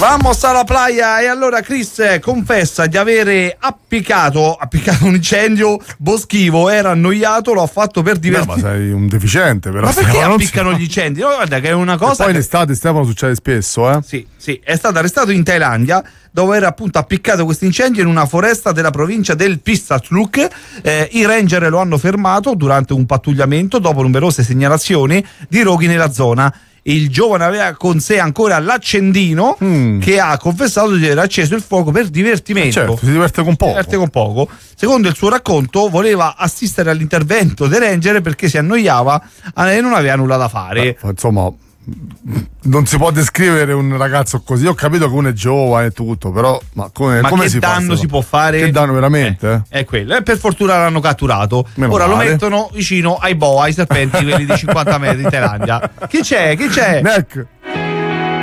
Vamos alla playa. E allora Chris confessa di avere appiccato un incendio boschivo, era annoiato, l'ho fatto per divertirmi. Ma sei un deficiente, però. Ma perché appiccano gli incendi? No, guarda che è una cosa. E poi in estate, Stefano, succede spesso, eh? Sì, è stato arrestato in Thailandia, dove era appunto appiccato questo incendio in una foresta della provincia del Pistatluk. I ranger lo hanno fermato durante un pattugliamento dopo numerose segnalazioni di roghi nella zona. Il giovane aveva con sé ancora l'accendino che ha confessato di aver acceso il fuoco per divertimento. Certo, si diverte con poco. Secondo il suo racconto voleva assistere all'intervento dei ranger perché si annoiava e non aveva nulla da fare. Insomma, non si può descrivere un ragazzo così. Ho capito che uno è giovane e tutto, però come che si danno si può fare? Che danno veramente? È quello. E per fortuna l'hanno catturato. Meno Ora male. lo mettono vicino ai boa, ai serpenti, quelli di 50 metri in Thailandia. Chi c'è? Neck.